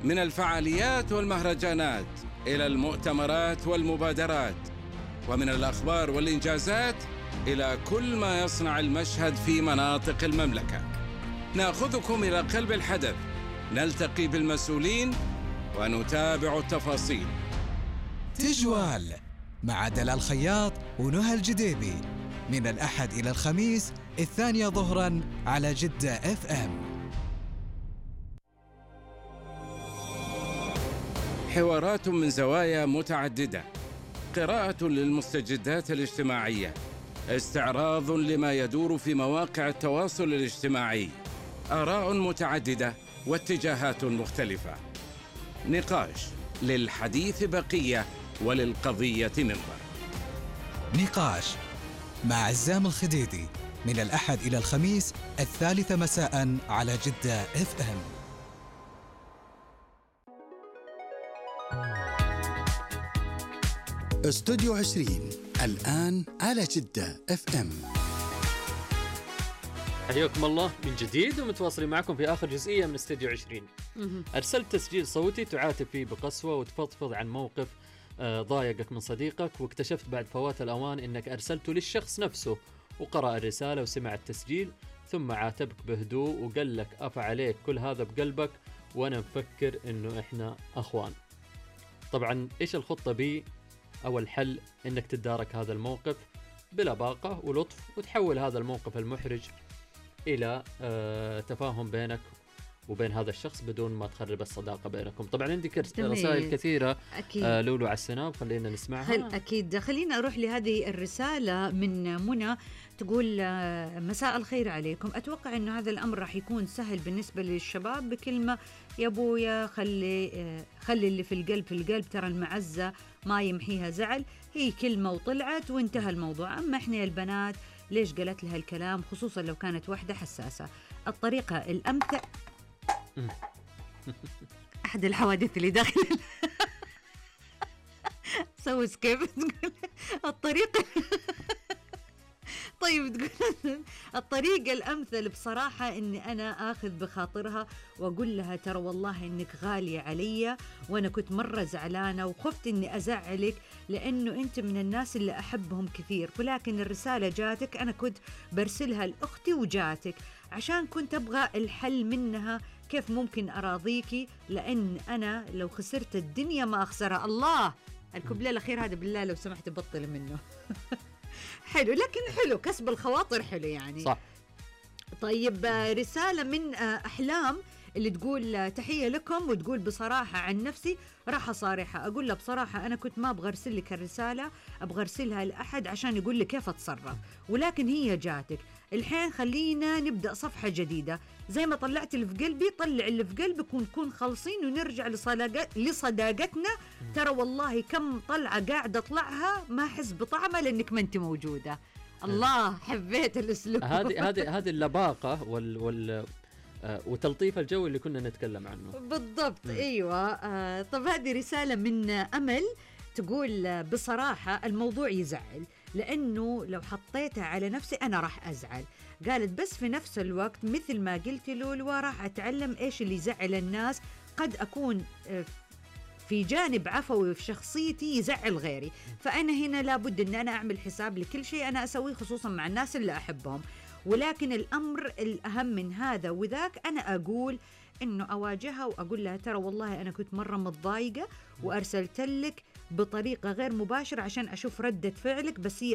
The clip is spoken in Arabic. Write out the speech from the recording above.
من الفعاليات والمهرجانات إلى المؤتمرات والمبادرات، ومن الأخبار والإنجازات إلى كل ما يصنع المشهد في مناطق المملكة. نأخذكم إلى قلب الحدث، نلتقي بالمسؤولين ونتابع التفاصيل. تجوال مع دلال الخياط ونهى الجديبي من الأحد إلى الخميس 2 ظهراً على جدة FM. حوارات من زوايا متعددة، قراءة للمستجدات الاجتماعية، استعراض لما يدور في مواقع التواصل الاجتماعي، آراء متعددة واتجاهات مختلفة، نقاش للحديث بقية وللقضية منظر. نقاش مع عزام الخديدي من الأحد إلى الخميس 3 مساء على جدة FM. استوديو 20 الآن على جدة FM. حياكم الله من جديد ومتواصلين معكم في آخر جزئية من استوديو 20. أرسلت تسجيل صوتي تعاتب فيه بقسوة وتفضفض عن موقف ضايقك من صديقك، واكتشفت بعد فوات الأوان إنك أرسلته للشخص نفسه، وقرأ الرسالة وسمع التسجيل ثم عاتبك بهدوء وقال لك أفا عليك كل هذا بقلبك وأنا مفكر إنه إحنا أخوان. طبعا إيش الخطة بي أو الحل؟ إنك تتدارك هذا الموقف بلباقة ولطف وتحول هذا الموقف المحرج إلى تفاهم بينك وبين هذا الشخص بدون ما تخرب الصداقة بينكم. طبعا عندك رسائل كثيرة لولو على السناب، خلينا نسمعها. أكيد. خلينا أروح لهذه الرسالة من منى، تقول مساء الخير عليكم. أتوقع أنه هذا الأمر راح يكون سهل بالنسبة للشباب بكلمة يا أبويا خلي اللي في القلب في القلب، ترى المعزة ما يمحيها زعل، هي كلمة وطلعت وانتهى الموضوع. أما إحنا يا البنات ليش قالت لها الكلام، خصوصا لو كانت واحدة حساسة؟ الطريقة الأمثل أحد الحوادث اللي داخل سوي سكيب. الطريقة طيب تقول الطريقة الأمثل بصراحة إني أنا آخذ بخاطرها وأقول لها ترى والله إنك غالية علي وأنا كنت مرة زعلانة وخفت إني أزعلك لأنه أنت من الناس اللي أحبهم كثير، ولكن الرسالة جاتك أنا كنت برسلها لأختي وجاتك عشان كنت أبغى الحل منها، كيف ممكن أراضيكي لأن أنا لو خسرت الدنيا ما أخسرها. الله، الكوبليه الأخير هذا بالله لو سمحت بطل منه. حلو، لكن حلو كسب الخواطر، حلو يعني. صح. طيب رسالة من أحلام اللي تقول تحية لكم، وتقول بصراحة عن نفسي راح صارحة، أقول له بصراحة أنا كنت ما أبغى أرسل لك الرسالة، أبغى أرسلها لأحد عشان يقول لي كيف أتصرف، ولكن هي جاتك الحين، خلينا نبدأ صفحة جديدة، زي ما طلعت اللي في قلبي طلع اللي في قلبك ونكون خالصين ونرجع لصداقتنا. ترى والله كم طلعة قاعدة أطلعها ما أحس بطعمها لأنك ما أنت موجودة. الله، حبيت الأسلوب. هذه اللباقة وتلطيف الجو اللي كنا نتكلم عنه بالضبط. أيوة. طب هذه رسالة من أمل تقول بصراحة الموضوع يزعل لأنه لو حطيتها على نفسي أنا راح أزعل. قالت بس في نفس الوقت مثل ما قلت لولوى راح أتعلم إيش اللي يزعل الناس، قد أكون في جانب عفوي في شخصيتي يزعل غيري، فأنا هنا لابد أن أنا أعمل حساب لكل شيء أنا أسويه خصوصا مع الناس اللي أحبهم، ولكن الأمر الأهم من هذا وذاك أنا أقول إنه أواجهها وأقول لها ترى والله أنا كنت مرة متضايقة وأرسلت لك بطريقة غير مباشرة عشان أشوف ردة فعلك، بس هي